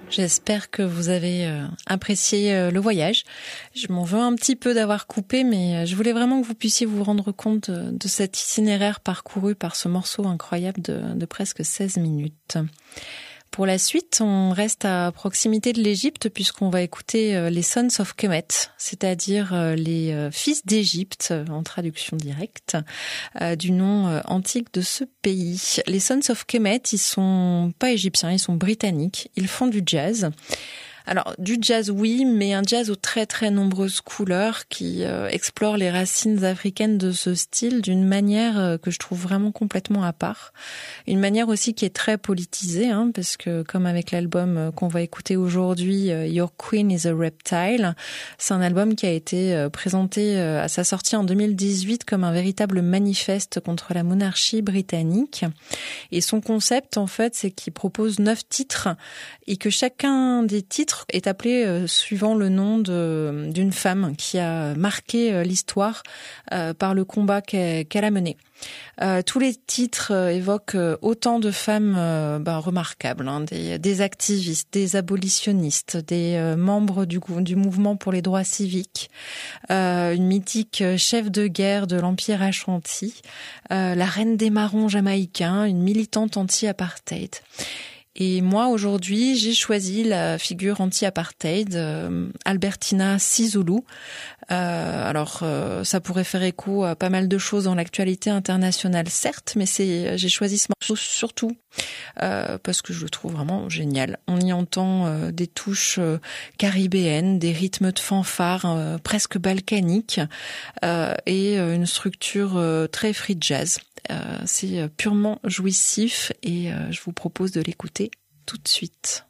J'espère que vous avez apprécié le voyage. Je m'en veux un petit peu d'avoir coupé, mais je voulais vraiment que vous puissiez vous rendre compte de cet itinéraire parcouru par ce morceau incroyable de presque 16 minutes. Pour la suite, on reste à proximité de l'Égypte puisqu'on va écouter les Sons of Kemet, c'est-à-dire les fils d'Égypte, en traduction directe, du nom antique de ce pays. Les Sons of Kemet, ils sont pas égyptiens, ils sont britanniques, ils font du jazz. Alors, du jazz, oui, mais un jazz aux très très nombreuses couleurs qui explore les racines africaines de ce style d'une manière que je trouve vraiment complètement à part. Une manière aussi qui est très politisée, parce que comme avec l'album qu'on va écouter aujourd'hui, Your Queen is a Reptile, c'est un album qui a été présenté à sa sortie en 2018 comme un véritable manifeste contre la monarchie britannique. Et son concept, en fait, c'est qu'il propose 9 titres et que chacun des titres est appelé suivant le nom d'une femme qui a marqué l'histoire par le combat qu'elle a mené. Tous les titres évoquent autant de femmes remarquables, des activistes, des abolitionnistes, des membres du mouvement pour les droits civiques, une mythique chef de guerre de l'Empire Ashanti, la reine des marrons jamaïcains, une militante anti-apartheid. Et moi, aujourd'hui, j'ai choisi la figure anti-apartheid, Albertina Sisulu. Ça pourrait faire écho à pas mal de choses dans l'actualité internationale, certes, mais j'ai choisi ce morceau surtout parce que je le trouve vraiment génial. On y entend des touches caribéennes, des rythmes de fanfare presque balkaniques et une structure très free jazz. C'est purement jouissif et je vous propose de l'écouter tout de suite.